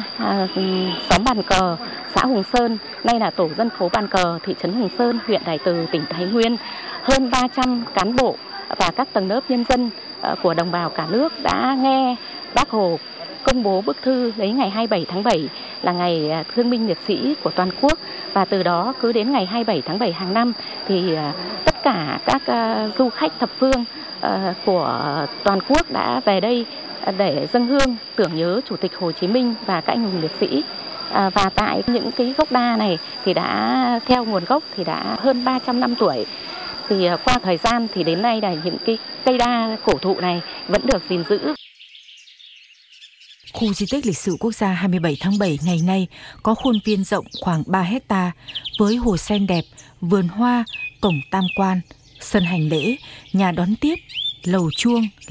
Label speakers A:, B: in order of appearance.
A: xóm Bàn Cờ, xã Hùng Sơn, nay là tổ dân phố Bàn Cờ, thị trấn Hùng Sơn, huyện Đại Từ, tỉnh Thái Nguyên, hơn 300 cán bộ và các tầng lớp nhân dân của đồng bào cả nước đã nghe Bác Hồ công bố bức thư lấy ngày 27 tháng 7 là ngày thương binh liệt sĩ của toàn quốc, và từ đó cứ đến ngày 27 tháng 7 hàng năm thì tất cả các du khách thập phương của toàn quốc đã về đây để dâng hương tưởng nhớ Chủ tịch Hồ Chí Minh và các anh hùng liệt sĩ. Và tại những cái gốc đa này thì đã theo nguồn gốc thì đã hơn 300 năm tuổi. Thì qua thời gian thì đến nay là những cái cây đa cổ thụ này vẫn được gìn giữ.
B: Khu di tích lịch sử quốc gia 27 tháng 7 ngày nay có khuôn viên rộng khoảng 3 hecta với hồ sen đẹp, vườn hoa, cổng tam quan, sân hành lễ, nhà đón tiếp, lầu chuông,